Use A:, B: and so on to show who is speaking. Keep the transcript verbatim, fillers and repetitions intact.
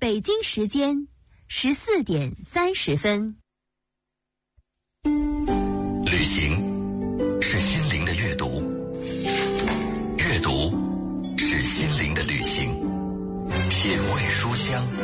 A: 北京时间十四点三十分。
B: 旅行是心灵的阅读，阅读是心灵的旅行，品味书香。